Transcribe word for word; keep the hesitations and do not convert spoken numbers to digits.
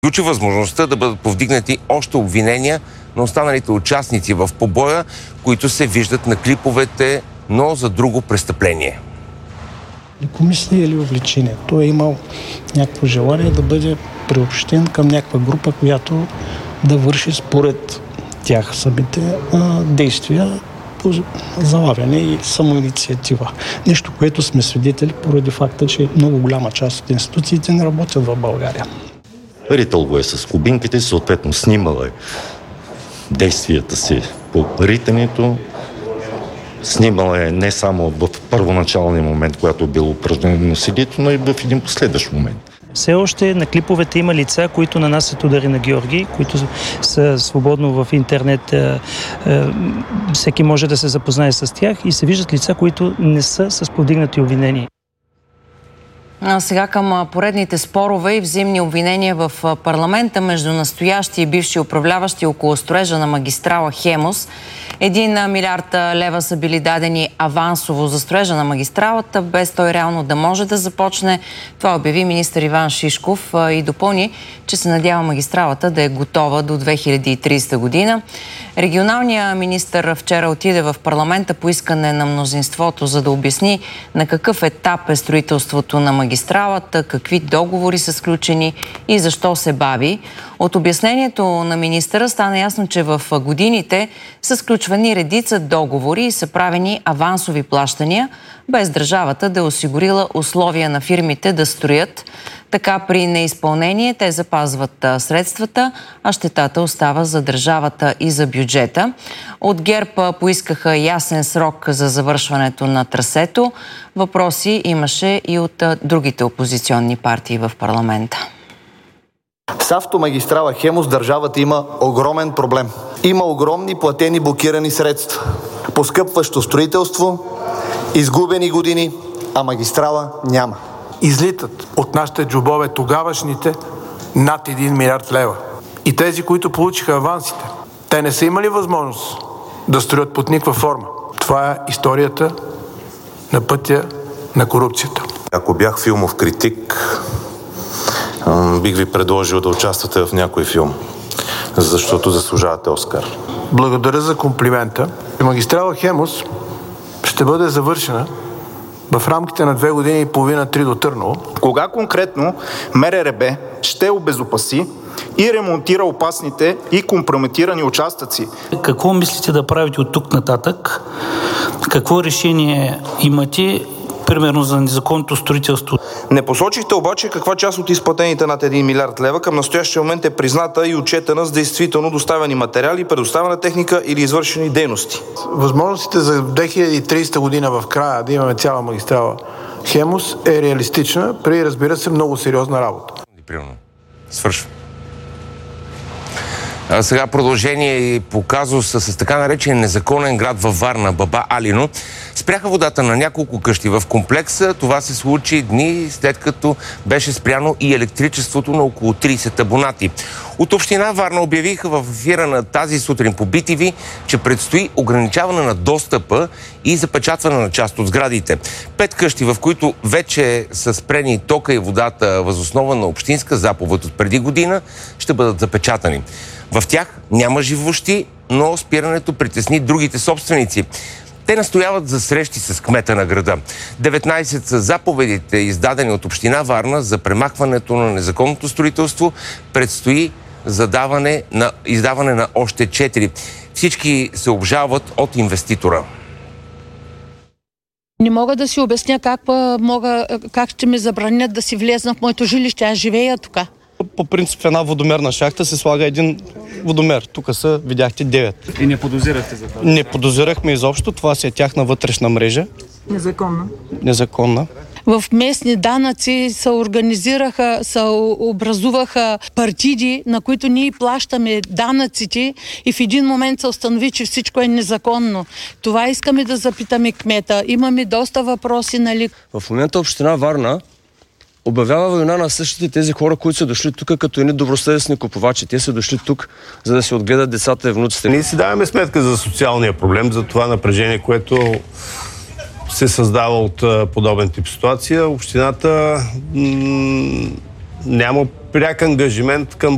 Включи възможността да бъдат повдигнати още обвинения на останалите участници в побоя, които се виждат на клиповете, но за друго престъпление. Лекомислие или увлечение. Той е имал някакво желание да бъде приобщен към някаква група, която да върши според тях самите а, действия по залавяне и самоинициатива. Нещо, което сме свидетели поради факта, че много голяма част от институциите не работят в България. Ритъл го е с кубинките, съответно снимала е действията си по ритането. Снимала е не само в първоначалния момент, когато е било упражнено насилието, но и в един последващ момент. Все още на клиповете има лица, които нанасят удари на Георги, които са свободно в интернет. Всеки може да се запознае с тях и се виждат лица, които не са с повдигнати обвинения. А сега към поредните спорове и взаимни обвинения в парламента между настоящи и бивши управляващи около строежа на магистрала Хемус. Един милиард лева са били дадени авансово за строежа на магистралата, без той реално да може да започне. Това обяви министър Иван Шишков и допълни, че се надява магистралата да е готова до две хиляди и тридесета година. Регионалният министър вчера отиде в парламента по искане на мнозинството, за да обясни на какъв етап е строителството на магистралата, какви договори са сключени и защо се бави. От обяснението на министъра стана ясно, че в годините са сключвани редица договори и са правени авансови плащания, без държавата да е осигурила условия на фирмите да строят. Така при неизпълнение те запазват средствата, а щетата остава за държавата и за бюджета. От ГЕРБ поискаха ясен срок за завършването на трасето. Въпроси имаше и от другите опозиционни партии в парламента. С автомагистрала Хемус държавата има огромен проблем. Има огромни платени блокирани средства. Поскъпващо строителство, изгубени години, а магистрала няма. Излитат от нашите джобове тогавашните над един милиард лева. И тези, които получиха авансите, те не са имали възможност да строят под никаква форма. Това е историята на пътя на корупцията. Ако бях филмов критик, бих ви предложил да участвате в някой филм, защото заслужавате Оскар. Благодаря за комплимента. Магистрала Хемус ще бъде завършена в рамките на две години и половина, три до Търново. Кога конкретно МРРБ ще обезопаси и ремонтира опасните и компрометирани участъци? Какво мислите да правите от тук нататък? Какво решение имате, примерно за незаконното строителство? Не посочихте обаче каква част от изплатените над един милиард лева към настоящия момент е призната и отчетена с действително доставени материали, предоставена техника или извършени дейности. Възможностите за две хиляди и тридесета година в края да имаме цяла магистрала Хемус е реалистична, при, разбира се, много сериозна работа. Свършва. А сега продължение и по казуса с така наречен незаконен град във Варна, Баба Алино. Спряха водата на няколко къщи в комплекса. Това се случи дни след като беше спряно и електричеството на около тридесет абонати. От община Варна обявиха в ефира на тази сутрин по Би Ти Ви, че предстои ограничаване на достъпа и запечатване на част от сградите. Пет къщи, в които вече са спрени тока и водата въз основа на общинска заповед от преди година, ще бъдат запечатани. В тях няма живущи, но спирането притесни другите собственици. Те настояват за срещи с кмета на града. деветнайсет са заповедите, издадени от община Варна за премахването на незаконното строителство. Предстои задаване на, издаване на още четири. Всички се обжалват от инвеститора. Не мога да си обясня как, мога, как ще ми забранят да си влезна в моето жилище. Аз живея тук. По принцип в една водомерна шахта се слага един водомер. Тук са, видяхте, девет. И не подозирахте за това? Не подозирахме изобщо. Това си е тяхна вътрешна мрежа. Незаконна. Незаконна. В местни данъци се организираха, се образуваха партиди, на които ние плащаме данъците и в един момент се установи, че всичко е незаконно. Това искаме да запитаме кмета. Имаме доста въпроси, нали? В момента община Варна обявява война на същите тези хора, които са дошли тук като едни добросъвестни купувачи. Те са дошли тук, за да си отгледат децата и внуците. Ние си даваме сметка за социалния проблем, за това напрежение, което се създава от подобен тип ситуация. Общината м- няма пряк ангажимент към